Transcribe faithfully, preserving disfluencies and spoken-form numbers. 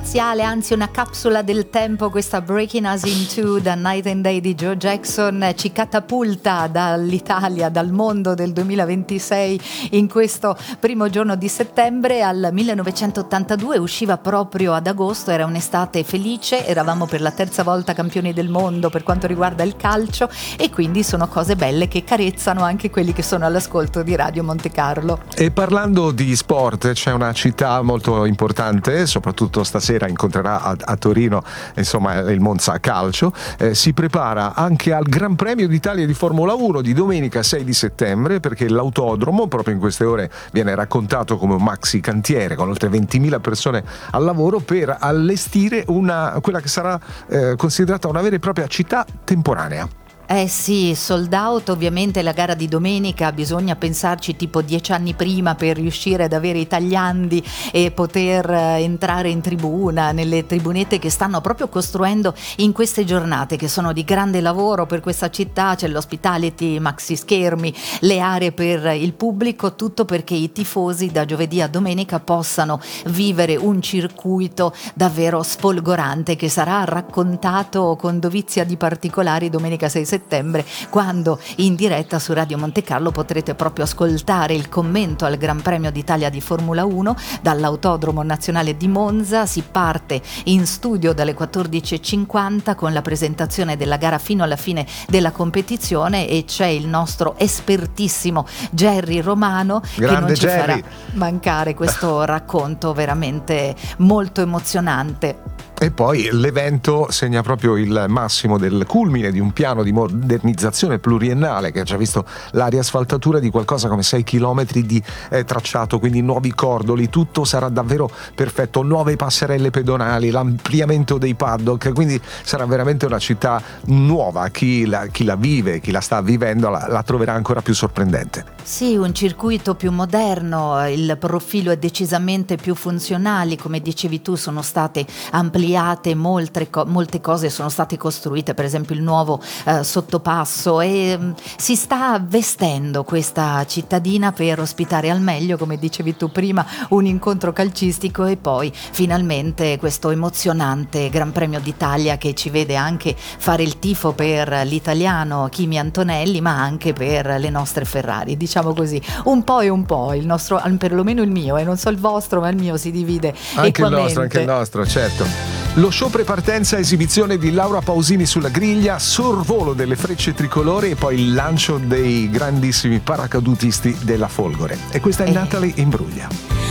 spaziale, anzi una capsula del tempo, questa Breaking Us Into da Night and Day di Joe Jackson ci catapulta dall'Italia, dal mondo del duemilaventisei in questo primo giorno di settembre al millenovecentottantadue. Usciva proprio ad agosto, era un'estate felice, eravamo per la terza volta campioni del mondo per quanto riguarda il calcio, e quindi sono cose belle che carezzano anche quelli che sono all'ascolto di Radio Monte Carlo. E parlando di sport, c'è una città molto importante, soprattutto stasera incontrerà a, a Torino, insomma, il Monza Calcio. Eh, si prepara anche al Gran Premio d'Italia di Formula uno di domenica sei di settembre, perché l'autodromo proprio in queste ore viene raccontato come un maxi cantiere con oltre ventimila persone al lavoro per allestire una, quella che sarà eh, considerata una vera e propria città temporanea. Eh sì, sold out. Ovviamente la gara di domenica bisogna pensarci tipo dieci anni prima per riuscire ad avere i tagliandi e poter entrare in tribuna, nelle tribunette che stanno proprio costruendo in queste giornate, che sono di grande lavoro per questa città. C'è l'hospitality, maxi schermi, le aree per il pubblico, tutto perché i tifosi da giovedì a domenica possano vivere un circuito davvero sfolgorante che sarà raccontato con dovizia di particolari domenica sei settembre, quando in diretta su Radio Monte Carlo potrete proprio ascoltare il commento al Gran Premio d'Italia di Formula uno dall'Autodromo Nazionale di Monza. Si parte in studio dalle quattordici e cinquanta con la presentazione della gara fino alla fine della competizione, e c'è il nostro espertissimo Gerry Romano Grande che non ci Gerry. farà mancare questo racconto veramente molto emozionante. E poi l'evento segna proprio il massimo del culmine di un piano di modernizzazione pluriennale che ha già visto la riasfaltatura di qualcosa come sei chilometri di eh, tracciato, quindi nuovi cordoli, tutto sarà davvero perfetto, nuove passerelle pedonali, l'ampliamento dei paddock, quindi sarà veramente una città nuova. Chi la, chi la vive, chi la sta vivendo la, la troverà ancora più sorprendente. Sì, un circuito più moderno, il profilo è decisamente più funzionale, come dicevi tu sono state ampliate molte, molte cose, sono state costruite, per esempio il nuovo eh, sottopasso, e mh, si sta vestendo questa cittadina per ospitare al meglio, come dicevi tu prima, un incontro calcistico e poi finalmente questo emozionante Gran Premio d'Italia che ci vede anche fare il tifo per l'italiano Kimi Antonelli, ma anche per le nostre Ferrari, diciamo così, un po' e un po', il nostro, perlomeno il mio, e non so il vostro, ma il mio si divide anche equamente. il nostro, anche il nostro, certo. Lo show prepartenza, esibizione di Laura Pausini sulla griglia, sorvolo delle frecce tricolori e poi il lancio dei grandissimi paracadutisti della Folgore. E questa è Eh. Natalie Imbruglia.